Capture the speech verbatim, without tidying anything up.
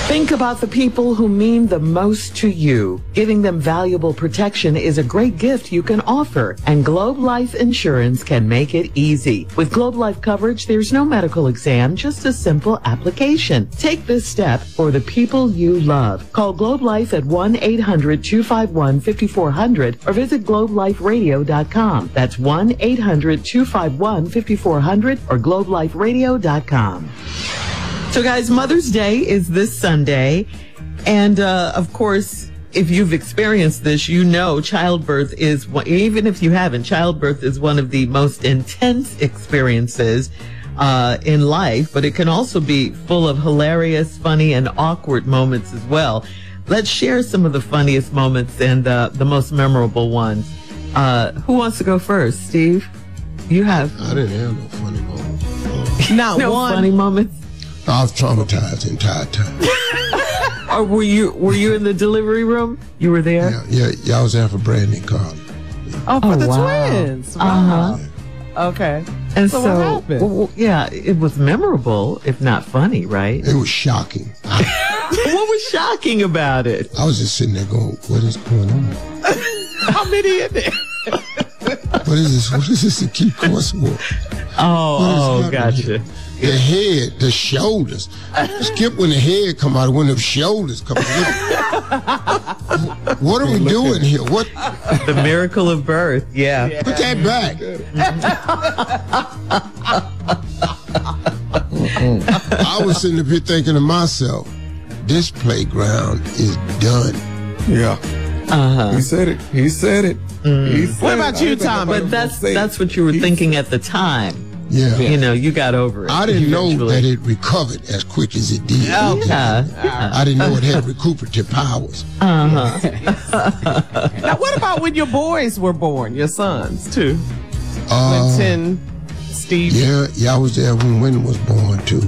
Think about the people who mean the most to you. Giving them valuable protection is a great gift you can offer, and Globe Life Insurance can make it easy. With Globe Life coverage, there's no medical exam, just a simple application. Take this step for the people you love. Call Globe Life at one eight hundred two five one five four zero zero or visit globe life radio dot com. That's one eight hundred two five one five four zero zero or globe life radio dot com. So, guys, Mother's Day is this Sunday, and uh, of course, if you've experienced this, you know childbirth is, even if you haven't, childbirth is one of the most intense experiences uh, in life, but it can also be full of hilarious, funny, and awkward moments as well. Let's share some of the funniest moments and uh, the most memorable ones. Uh, who wants to go first? Steve? You have. I didn't have no funny moments. Not no one. funny moments? I was traumatized the entire time. Or were you were you in the delivery room? You were there? Yeah, yeah, yeah I was there for Brandy and Carly. Oh, for oh, the wow. twins. Wow. Uh-huh. Okay. And so, so, what happened? Well, yeah, it was memorable, if not funny, right? It was shocking. What was shocking about it? I was just sitting there going, what is going on? How many in there? What is this? What is this to keep course for? Oh, oh, gotcha. Here? The head, the shoulders. Skip when the head come out, when the shoulders come out. What are we doing here? What? The miracle of birth, yeah. yeah. Put that back. I was sitting up here thinking to myself, this playground is done. Yeah. Uh-huh. He said it. He said it. Mm. He said what about it. you, Tom? But that's that's what you were thinking at the time. Yeah. You know, you got over it. I didn't eventually. know that it recovered as quick as it did. Okay. Yeah. I didn't know it had recuperative powers. Uh-huh. Now, what about when your boys were born, your sons, too? Uh, Quentin, Steve? Yeah, yeah, I was there when Wynn was born, too.